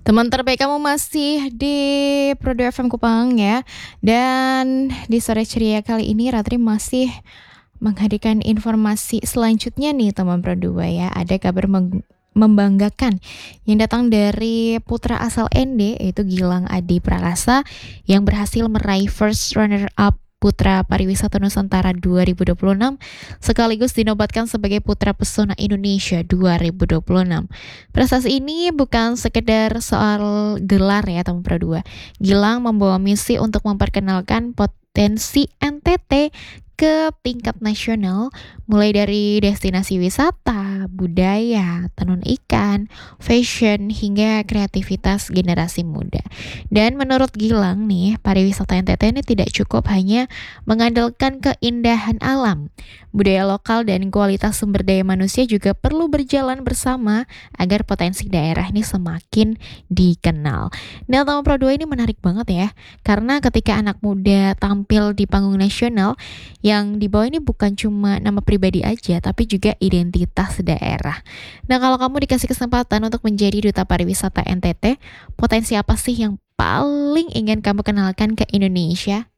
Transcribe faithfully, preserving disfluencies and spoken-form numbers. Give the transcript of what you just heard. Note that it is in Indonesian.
Teman terbaik kamu masih di Prodo F M Kupang ya. Dan di sore ceria kali ini Ratri masih menghadirkan informasi selanjutnya nih teman Pro dua ya. Ada kabar meng- membanggakan yang datang dari putra asal N D yaitu Gilang Adi Prakasa yang berhasil meraih first runner up Putra Pariwisata Nusantara dua ribu dua puluh enam sekaligus dinobatkan sebagai Putra Pesona Indonesia dua ribu dua puluh enam. Prestasi ini bukan sekedar soal gelar ya teman Pro dua. Gilang membawa misi untuk memperkenalkan potensi N T T ke tingkat nasional, mulai dari destinasi wisata, budaya, tenun ikan, fashion, hingga kreativitas generasi muda. Dan menurut Gilang nih, pariwisata N T T ini tidak cukup hanya mengandalkan keindahan alam. Budaya lokal dan kualitas sumber daya manusia juga perlu berjalan bersama agar potensi daerah ini semakin dikenal. Nah, Taman Pro dua ini menarik banget ya, karena ketika anak muda tampil di panggung nasional, yang dibawa ini bukan cuma nama pribadi aja, tapi juga identitas daerah. Nah, kalau kamu dikasih kesempatan untuk menjadi duta pariwisata N T T, potensi apa sih yang paling ingin kamu kenalkan ke Indonesia?